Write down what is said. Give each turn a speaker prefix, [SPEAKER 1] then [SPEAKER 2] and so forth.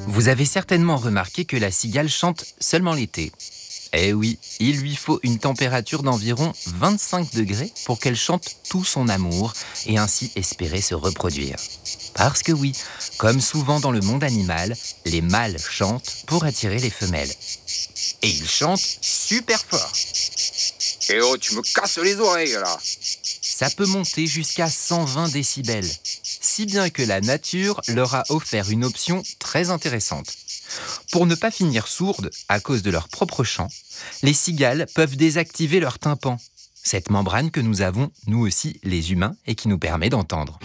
[SPEAKER 1] Vous avez certainement remarqué que la cigale chante seulement l'été. Eh oui, il lui faut une température d'environ 25 degrés pour qu'elle chante tout son amour et ainsi espérer se reproduire. Parce que oui, comme souvent dans le monde animal, les mâles chantent pour attirer les femelles. Et ils chantent super fort.
[SPEAKER 2] Eh oh, tu me casses les oreilles là.
[SPEAKER 1] Ça peut monter jusqu'à 120 décibels, si bien que la nature leur a offert une option très intéressante. Pour ne pas finir sourdes à cause de leur propre chant, les cigales peuvent désactiver leur tympan, cette membrane que nous avons, nous aussi, les humains, et qui nous permet d'entendre.